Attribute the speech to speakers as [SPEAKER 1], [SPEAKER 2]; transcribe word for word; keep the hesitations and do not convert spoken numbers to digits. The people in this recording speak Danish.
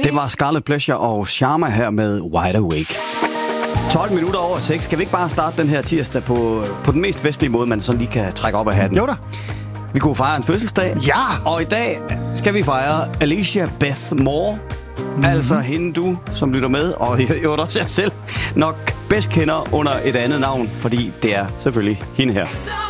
[SPEAKER 1] Det var Scarlet Pleasure og Sharma her med Wide Awake. tolv minutter over seks. Skal vi ikke bare starte den her tirsdag på, på den mest festlige måde, man sådan lige kan trække op af hatten?
[SPEAKER 2] Jo da.
[SPEAKER 1] Vi kunne fejre en fødselsdag.
[SPEAKER 2] Ja!
[SPEAKER 1] Og i dag skal vi fejre Alicia Beth Moore. Mm-hmm. Altså hende, du, som lytter med, og jo også jeg selv, nok bedst kender under et andet navn, fordi det er selvfølgelig hende her.